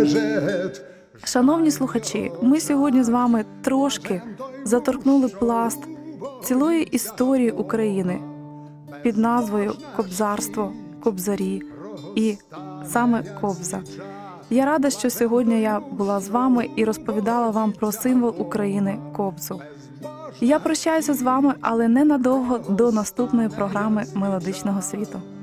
Шановні слухачі, ми сьогодні з вами трошки заторкнули пласт цілої історії України під назвою «Кобзарство», «Кобзарі» і саме Кобза. Я рада, що сьогодні я була з вами і розповідала вам про символ України – Кобзу. Я прощаюся з вами, але ненадовго, до наступної програми «Мелодичного світу».